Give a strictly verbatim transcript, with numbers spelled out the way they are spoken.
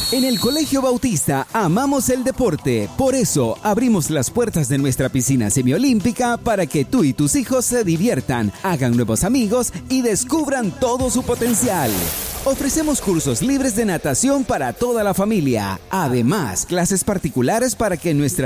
En el Colegio Bautista amamos el deporte, por eso abrimos las puertas de nuestra piscina semiolímpica para que tú y tus hijos se diviertan, hagan nuevos amigos y descubran todo su potencial. Ofrecemos cursos libres de natación para toda la familia, además clases particulares para que nuestra